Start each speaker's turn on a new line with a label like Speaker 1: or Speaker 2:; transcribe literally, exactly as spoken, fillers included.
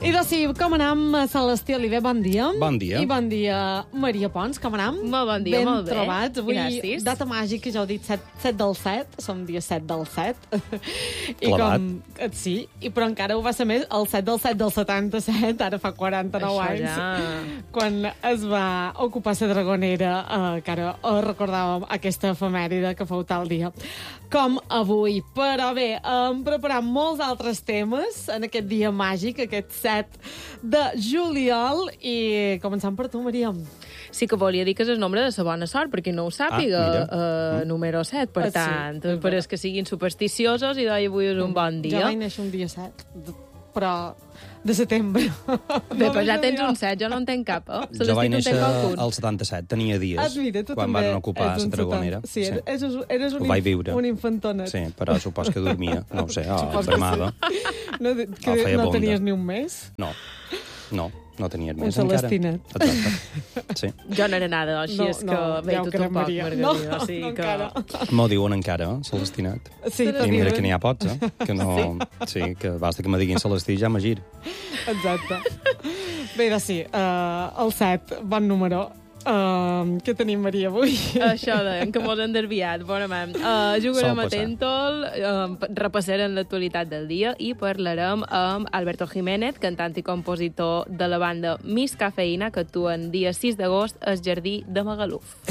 Speaker 1: I doncs sí, com anam, Celestí Oliver, bon dia.
Speaker 2: Bon dia.
Speaker 1: I bon dia, Maria Pons, com anam?
Speaker 3: Molt bon dia,
Speaker 1: ben
Speaker 3: molt bé.
Speaker 1: trobats. Avui,
Speaker 3: Gràcies.
Speaker 1: data màgica, ja heu dit, set del set, som dia set del set. I
Speaker 2: Clavat.
Speaker 1: com, eh, sí, i però encara ho va ser més el set del set del setanta-set, ara fa quaranta-nou
Speaker 3: Això
Speaker 1: anys,
Speaker 3: ja.
Speaker 1: quan es va ocupar la Dragonera, eh, que ara eh, recordàvem aquesta efemèride que fou tal dia com avui. Però bé, hem preparat molts altres temes en aquest dia màgic, aquest set de juliol, i començant per tu, Maria.
Speaker 3: Sí que volia dir que és el nombre de la bona sort, perquè no ho sàpiga,
Speaker 2: Ah, mira.
Speaker 3: uh, número set, per
Speaker 1: Ah, sí,
Speaker 3: tant,
Speaker 1: és
Speaker 3: per
Speaker 1: vera.
Speaker 3: els que siguin supersticiosos, i d'ahir avui és un bon dia.
Speaker 1: Jo vaig néixer un dia set, però de setembre.
Speaker 3: Bé, però ja tens un set, jo no en tenc cap, eh? Se
Speaker 2: Jo vaig
Speaker 3: l'estic
Speaker 2: néixer
Speaker 3: entenc algun.
Speaker 2: al setanta-set, tenia dies,
Speaker 1: Ah, mira, tu
Speaker 2: quan
Speaker 1: també
Speaker 2: van ocupar
Speaker 1: ets
Speaker 2: la
Speaker 1: un
Speaker 2: Dragonera.
Speaker 1: setanta. Sí, sí. Eres, eres un,
Speaker 2: Ho vaig viure.
Speaker 1: un infantonet.
Speaker 2: Sí, però supos que dormia, no ho sé, oh,
Speaker 1: Supos que
Speaker 2: bremada.
Speaker 1: No, que
Speaker 2: Ah, feia
Speaker 1: no
Speaker 2: bonda.
Speaker 1: tenies ni un mes?
Speaker 2: No, no, no tenia
Speaker 1: Un
Speaker 2: més encara.
Speaker 1: celestinet.
Speaker 2: Exacte, sí.
Speaker 3: Jo no era nada, així
Speaker 1: No,
Speaker 3: és que
Speaker 1: no,
Speaker 3: bé,
Speaker 1: ja ho
Speaker 3: tu
Speaker 1: crec,
Speaker 3: tampoc,
Speaker 1: Maria.
Speaker 3: Margarida.
Speaker 1: No,
Speaker 3: o sigui
Speaker 1: no
Speaker 3: que...
Speaker 1: encara.
Speaker 2: M'ho diuen encara, eh, Celestinat.
Speaker 1: Sí,
Speaker 3: I
Speaker 1: t'ho
Speaker 2: I mira
Speaker 1: diuen.
Speaker 2: que n'hi ha pots, eh? Que no... Sí, que basta que me diguin Celestí ja me gir.
Speaker 1: Exacte. Bé, doncs sí, uh, el set, bon número. Uh, què tenim, Maria, avui?
Speaker 3: Això de, que mos han desviat. Bona mà. Uh, jugarem
Speaker 2: Sol
Speaker 3: a
Speaker 2: passar.
Speaker 3: Tentol, uh, repassarem l'actualitat del dia i parlarem amb Alberto Jiménez, cantant i compositor de la banda Miss Cafeïna, que actua el dia sis d'agost al Jardí de Magaluf.